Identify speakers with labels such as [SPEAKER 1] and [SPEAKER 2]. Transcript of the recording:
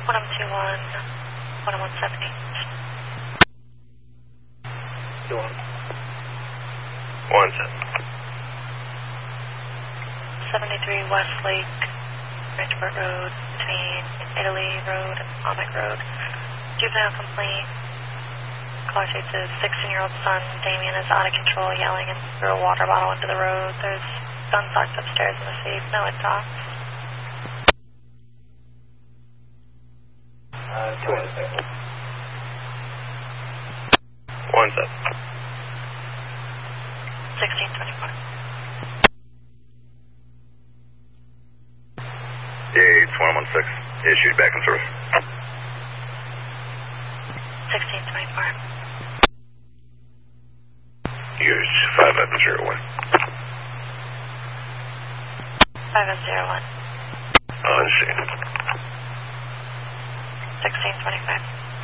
[SPEAKER 1] 1021, 10170. 73 Westlake, Bridgeport Road, between Italy Road and Amic Road. Juvenile complaint. Caller states his 16-year-old son, Damien, is out of control, yelling and threw a water bottle into the road. There's guns locked upstairs in the safe. No talks. 1624.
[SPEAKER 2] Yeah, 2116. Issued back in service.
[SPEAKER 1] 1624.
[SPEAKER 2] Use 5001.
[SPEAKER 1] 5001.
[SPEAKER 2] On scene.
[SPEAKER 1] 1625.